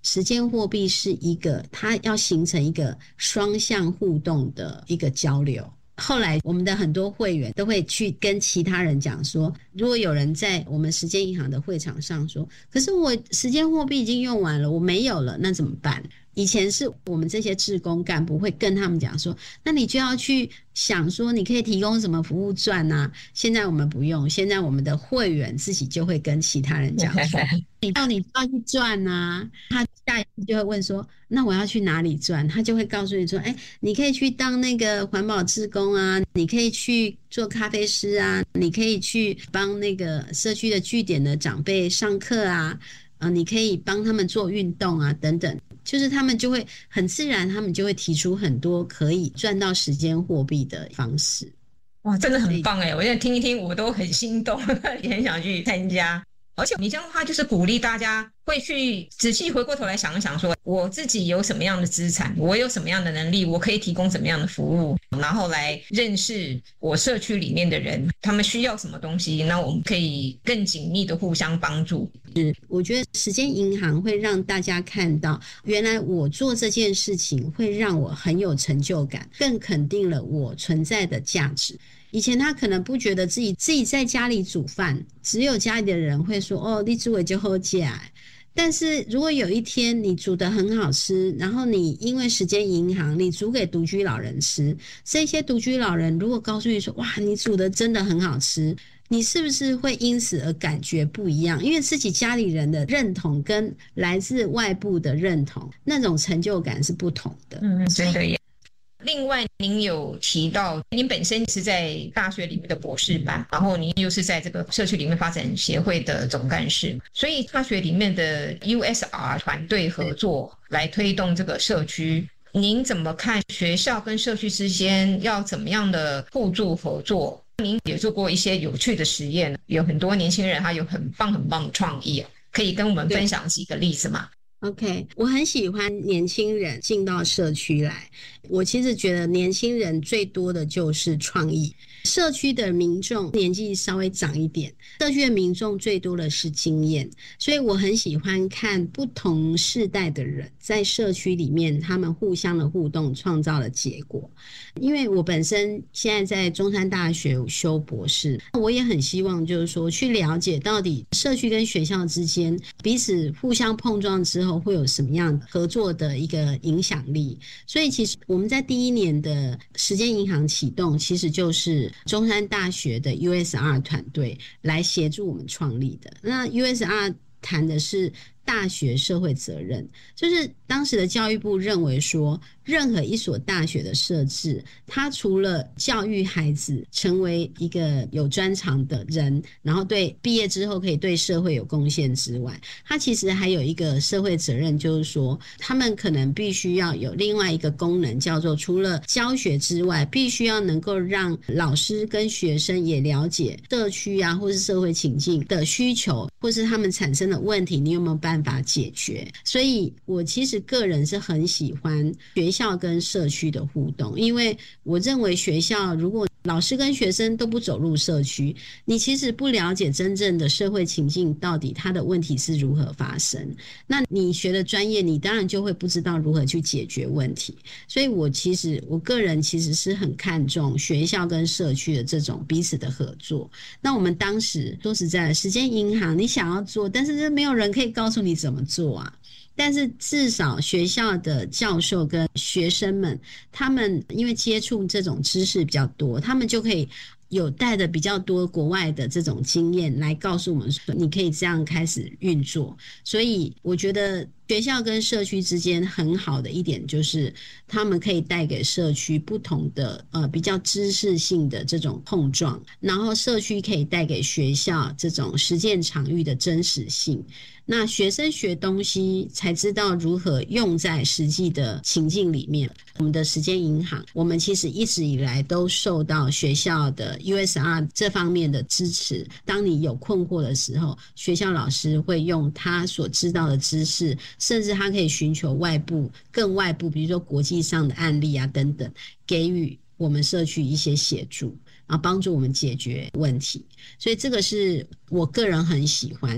时间货币是一个它要形成一个双向互动的一个交流。后来我们的很多会员都会去跟其他人讲说，如果有人在我们时间银行的会场上说，可是我时间货币已经用完了，我没有了，那怎么办？以前是我们这些志工干部会跟他们讲说，那你就要去想说你可以提供什么服务券啊。现在我们不用，现在我们的会员自己就会跟其他人讲说你就要去赚啊。他下一次就会问说，那我要去哪里赚？他就会告诉你说，你可以去当那个环保志工啊，你可以去做咖啡师啊，你可以去帮那个社区的据点的长辈上课啊，你可以帮他们做运动啊，等等。就是他们就会很自然，他们就会提出很多可以赚到时间货币的方式。 哇，真的很棒耶！我现在听一听我都很心动，也很想去参加。而且你这样的话就是鼓励大家会去仔细回过头来想一想说，我自己有什么样的资产，我有什么样的能力，我可以提供什么样的服务，然后来认识我社区里面的人，他们需要什么东西，那我们可以更紧密的互相帮助。 我觉得时间银行会让大家看到，原来我做这件事情会让我很有成就感，更肯定了我存在的价值。以前他可能不觉得自己在家里煮饭，只有家里的人会说你煮的就好吃。但是如果有一天你煮得很好吃，然后你因为时间银行你煮给独居老人吃，这些独居老人如果告诉你说，哇，你煮的真的很好吃，你是不是会因此而感觉不一样？因为自己家里人的认同跟来自外部的认同，那种成就感是不同的。 真的耶。另外您有提到您本身是在大学里面的博士班，然后您又是在这个社区里面发展协会的总干事，所以大学里面的 USR 团队合作来推动这个社区，您怎么看学校跟社区之间要怎么样的互助合作？您也做过一些有趣的实验，有很多年轻人他有很棒的创意，可以跟我们分享几个例子吗 ？OK， 我很喜欢年轻人进到社区来。我其实觉得年轻人最多的就是创意。社区的民众年纪稍微长一点，社区的民众最多的是经验，所以我很喜欢看不同世代的人在社区里面他们互相的互动创造的结果。因为我本身现在在中山大学修博士，我也很希望就是说去了解到底社区跟学校之间彼此互相碰撞之后会有什么样合作的一个影响力。所以其实我们在第一年的时间银行启动，其实就是中山大学的 USR 团队来协助我们创立的。那 USR 谈的是大学社会责任，就是当时的教育部认为说，任何一所大学的设置，它除了教育孩子成为一个有专长的人，然后对毕业之后可以对社会有贡献之外，它其实还有一个社会责任，就是说他们可能必须要有另外一个功能，叫做除了教学之外，必须要能够让老师跟学生也了解社区啊或是社会情境的需求，或是他们产生的问题，你有没有办法解决。所以我其实个人是很喜欢学校跟社区的互动，因为我认为学校如果老师跟学生都不走入社区，你其实不了解真正的社会情境到底它的问题是如何发生，那你学的专业你当然就会不知道如何去解决问题。所以我个人其实是很看重学校跟社区的这种彼此的合作。那我们当时说实在的，时间银行你想要做，但是没有人可以告诉你怎么做啊。但是至少学校的教授跟学生们，他们因为接触这种知识比较多，他们就可以有带的比较多国外的这种经验来告诉我们说，你可以这样开始运作。所以我觉得学校跟社区之间很好的一点就是他们可以带给社区不同的比较知识性的这种碰撞，然后社区可以带给学校这种实践场域的真实性。那学生学东西才知道如何用在实际的情境里面。我们的时间银行，我们其实一直以来都受到学校的 USR 这方面的支持。当你有困惑的时候，学校老师会用他所知道的知识，甚至他可以寻求更外部，比如说国际上的案例啊等等，给予我们社区一些协助，然后帮助我们解决问题。所以这个是我个人很喜欢的。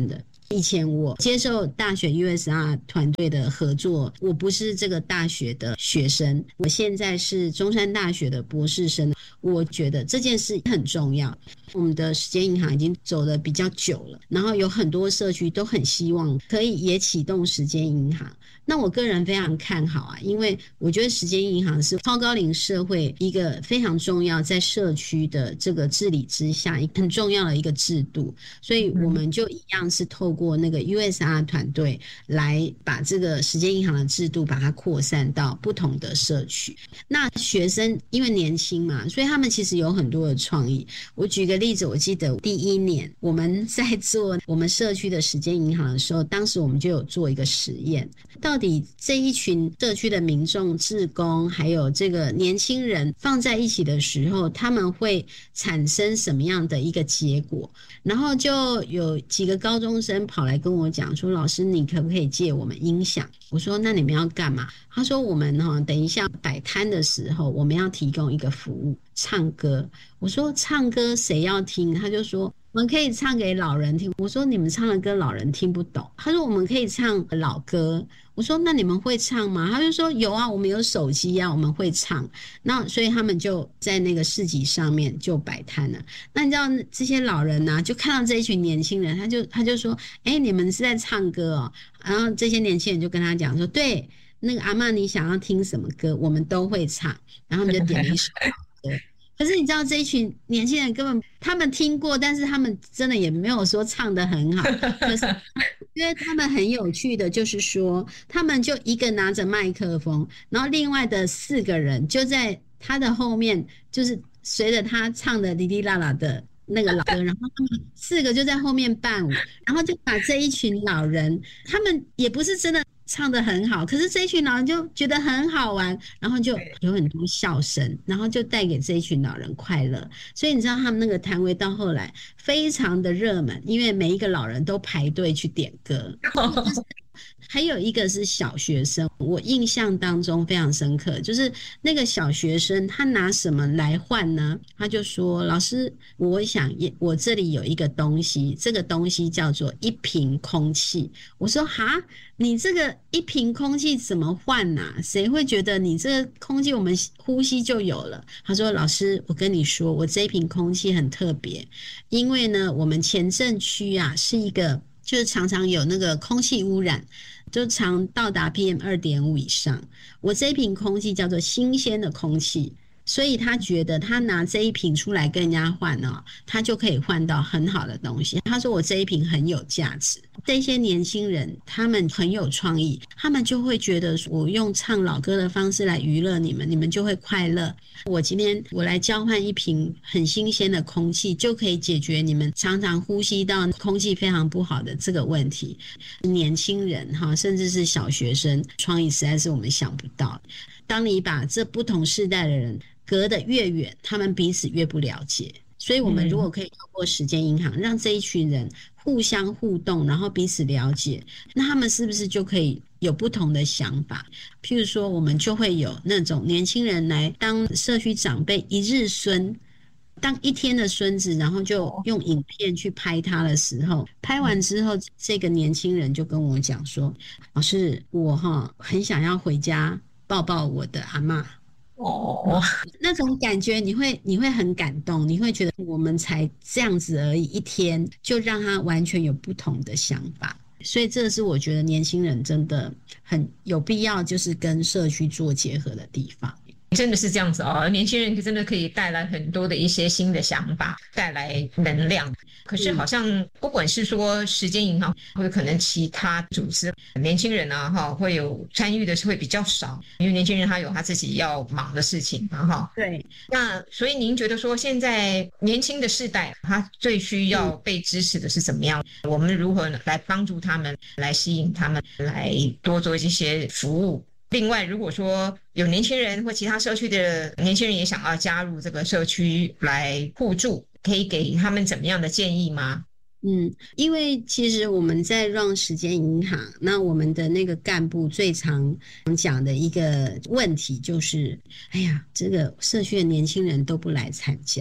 以前我接受大学 USR 团队的合作，我不是这个大学的学生，我现在是中山大学的博士生。我觉得这件事很重要。我们的时间银行已经走得比较久了，然后有很多社区都很希望可以也启动时间银行。那我个人非常看好啊，因为我觉得时间银行是超高龄社会一个非常重要，在社区的这个治理之下很重要的一个制度，所以我们就一样是透过那个 USR 团队来把这个时间银行的制度把它扩散到不同的社区。那学生因为年轻嘛，所以他们其实有很多的创意。我举个例子，我记得第1年我们在做我们社区的时间银行的时候，当时我们就有做一个实验，到底这一群社区的民众、志工还有这个年轻人放在一起的时候，他们会产生什么样的一个结果。然后就有几个高中生跑来跟我讲说，老师你可不可以借我们音响？我说那你们要干嘛？他说我们等一下摆摊的时候我们要提供一个服务，唱歌。我说唱歌谁要听？他就说我们可以唱给老人听。我说你们唱的歌老人听不懂。他说我们可以唱老歌。我说那你们会唱吗？他就说有啊，我们有手机啊，我们会唱。那所以他们就在那个市集上面就摆摊了。那你知道这些老人啊，就看到这一群年轻人，他就说你们是在唱歌哦。然后这些年轻人就跟他讲说，对，那个阿嬷你想要听什么歌我们都会唱。然后他们就点了一首老歌。可是你知道这一群年轻人根本他们听过，但是他们真的也没有说唱得很好。可是因为他们很有趣的就是说，他们就一个拿着麦克风，然后另外的4个人就在他的后面，就是随着他唱的哩哩啦啦的那个老歌，然后他们4个就在后面伴舞，然后就把这一群老人，他们也不是真的唱得很好，可是这一群老人就觉得很好玩，然后就有很多笑声，然后就带给这一群老人快乐。所以你知道他们那个摊位到后来非常的热门，因为每一个老人都排队去点歌。还有一个是小学生，我印象当中非常深刻，就是那个小学生他拿什么来换呢？他就说老师我这里有一个东西，这个东西叫做一瓶空气。我说哈，你这个一瓶空气怎么换啊？谁会觉得你这个空气我们呼吸就有了？他说老师我跟你说，我这一瓶空气很特别，因为呢我们前镇区啊是一个就是常常有那个空气污染，就常到达 PM2.5 以上。我这一瓶空气叫做新鲜的空气，所以他觉得他拿这一瓶出来跟人家换哦，他就可以换到很好的东西。他说我这一瓶很有价值。这些年轻人他们很有创意，他们就会觉得我用唱老歌的方式来娱乐你们，你们就会快乐。我今天我来交换一瓶很新鲜的空气，就可以解决你们常常呼吸到空气非常不好的这个问题。年轻人甚至是小学生创意实在是我们想不到。当你把这不同世代的人隔得越远，他们彼此越不了解。所以我们如果可以透过时间银行让这一群人互相互动，然后彼此了解，那他们是不是就可以有不同的想法？譬如说我们就会有那种年轻人来当社区长辈一日孙，当一天的孙子，然后就用影片去拍他的时候，拍完之后这个年轻人就跟我讲说，老师我很想要回家抱抱我的阿嬷。那种感觉你会很感动，你会觉得我们才这样子而已，一天就让他完全有不同的想法。所以这是我觉得年轻人真的很有必要就是跟社区做结合的地方。 真的是这样子哦，年轻人真的可以带来很多的一些新的想法，带来能量。可是好像不管是说时间银行或者可能其他组织，年轻人啊会有参与的是会比较少，因为年轻人他有他自己要忙的事情嘛对， 那所以您觉得说现在年轻的世代他最需要被支持的是怎么样？我们如何来帮助他们，来吸引他们，来多做这些服务？另外如果说有年轻人或其他社区的年轻人也想要加入这个社区来互助，可以给他们怎么样的建议吗？ 因为其实我们在 run 时间银行，那我们的那个干部最常讲的一个问题就是，哎呀，这个社区的年轻人都不来参加。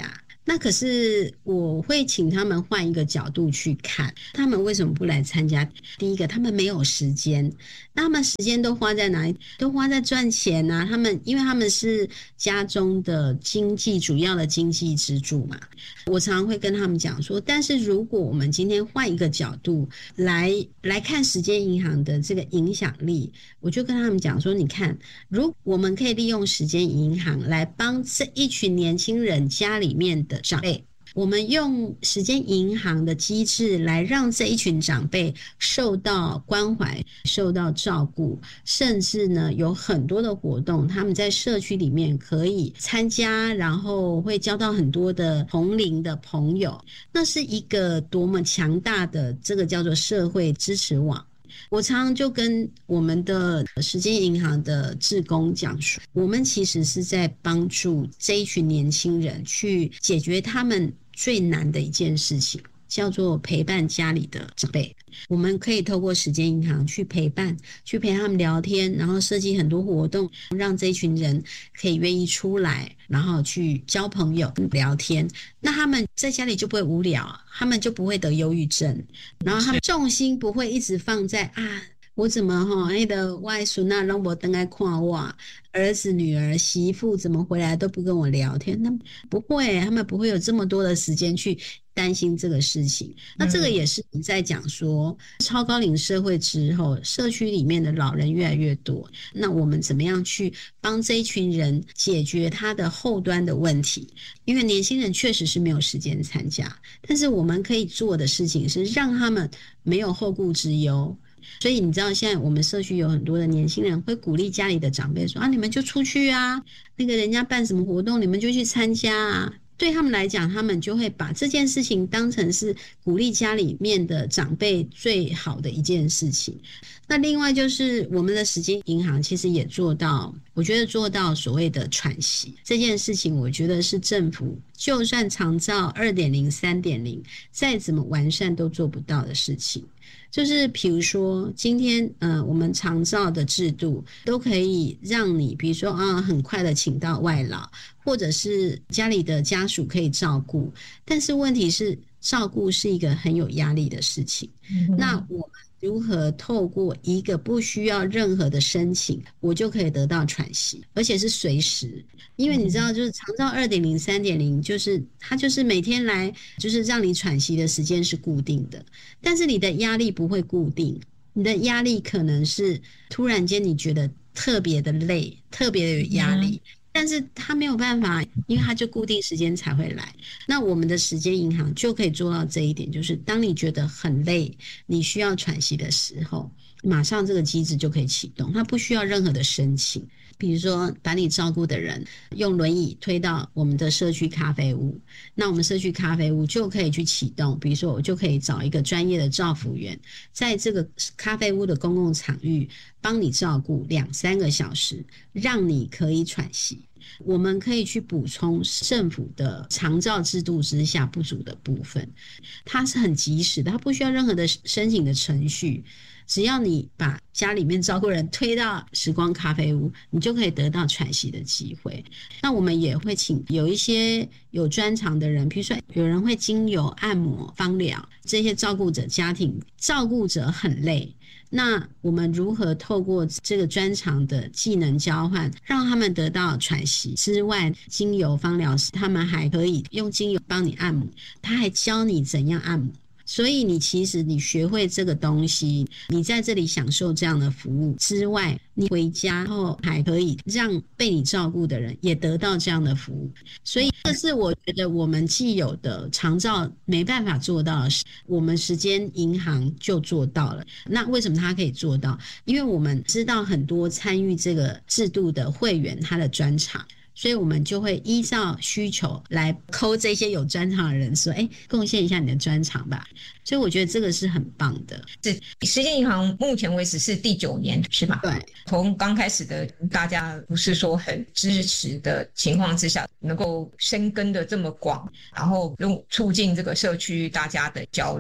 那可是我会请他们换一个角度去看，他们为什么不来参加？第一个，他们没有时间，那他们时间都花在哪里？都花在赚钱啊！因为他们是家中的主要的经济支柱嘛。我常常会跟他们讲说，但是如果我们今天换一个角度来看时间银行的这个影响力，我就跟他们讲说，你看，如果我们可以利用时间银行来帮这一群年轻人家里面的长辈，我们用时间银行的机制来让这一群长辈受到关怀、受到照顾，甚至呢有很多的活动，他们在社区里面可以参加，然后会交到很多的同龄的朋友，那是一个多么强大的这个叫做社会支持网。我常常就跟我们的时间银行的志工讲说，我们其实是在帮助这一群年轻人去解决他们最难的一件事情，叫做陪伴家里的长辈。我们可以透过时间银行去陪伴，去陪他们聊天，然后设计很多活动，让这一群人可以愿意出来，然后去交朋友聊天。那他们在家里就不会无聊，他们就不会得忧郁症，然后他们重心不会一直放在我怎么那个外孙啊让我等来看我，儿子女儿媳妇怎么回来都不跟我聊天，他们不会，他们不会有这么多的时间去担心这个事情。那这个也是你在讲说超高龄社会之后，社区里面的老人越来越多，那我们怎么样去帮这一群人解决他的后端的问题？因为年轻人确实是没有时间参加，但是我们可以做的事情是让他们没有后顾之忧。所以你知道现在我们社区有很多的年轻人会鼓励家里的长辈说你们就出去啊，那个人家办什么活动你们就去参加啊。对他们来讲，他们就会把这件事情当成是鼓励家里面的长辈最好的一件事情。那另外就是我们的时间银行其实也做到，我觉得做到所谓的喘息这件事情，我觉得是政府就算长照 2.0 3.0 再怎么完善都做不到的事情。就是比如说今天我们长照的制度都可以让你比如说很快的请到外劳，或者是家里的家属可以照顾，但是问题是照顾是一个很有压力的事情。那我们如何透过一个不需要任何的申请，我就可以得到喘息，而且是随时。因为你知道就是长照 2.0 3.0 就是它就是每天来就是让你喘息的时间是固定的，但是你的压力不会固定，你的压力可能是突然间你觉得特别的累，特别的有压力，但是他没有办法，因为他就固定时间才会来。那我们的时间银行就可以做到这一点，就是当你觉得很累，你需要喘息的时候，马上这个机制就可以启动，它不需要任何的申请。比如说把你照顾的人用轮椅推到我们的社区咖啡屋，那我们社区咖啡屋就可以去启动，比如说我就可以找一个专业的照服员，在这个咖啡屋的公共场域帮你照顾2-3个小时，让你可以喘息。我们可以去补充政府的长照制度之下不足的部分，它是很及时的，它不需要任何的申请的程序，只要你把家里面照顾人推到时光咖啡屋，你就可以得到喘息的机会。那我们也会请有一些有专长的人，比如说有人会精油、按摩、芳疗，这些照顾者家庭照顾者很累，那我们如何透过这个专长的技能交换，让他们得到喘息之外，精油芳疗师他们还可以用精油帮你按摩，他还教你怎样按摩。所以你其实你学会这个东西，你在这里享受这样的服务之外，你回家后还可以让被你照顾的人也得到这样的服务。所以这是我觉得我们既有的长照没办法做到的事，我们时间银行就做到了。那为什么它可以做到？因为我们知道很多参与这个制度的会员他的专长，所以我们就会依照需求来扣这些有专长的人说贡献一下你的专长吧。所以我觉得这个是很棒的。 时间银行目前为止是第9年是吧？ 对， 从刚开始的大家不是说很支持的情况之下，能够深耕的这么广，然后促进这个社区大家的交流，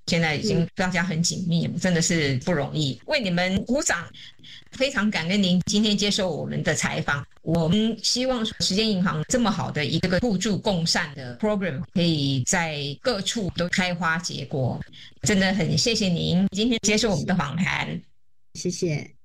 现在已经大家很紧密，真的是不容易，为你们鼓掌。非常感恩您今天接受我们的采访。我们希望时间银行这么好的一个互助共善的 program 可以在各处都开花结果。真的很谢谢您今天接受我们的访谈。 谢谢。